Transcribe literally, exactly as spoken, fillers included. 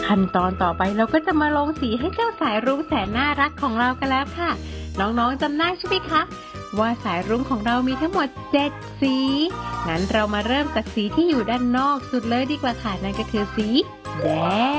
ขั้นตอนต่อไปเราก็จะมาลงสีให้เจ้าสายรุ้งแสนน่ารักของเรากันแล้วค่ะน้องๆจำได้ใช่ไหมคะว่าสายรุ้งของเรามีทั้งหมดเจ็ดสีงั้นเรามาเริ่มจากสีที่อยู่ด้านนอกสุดเลยดีกว่าค่ะนั่นก็คือสีแดง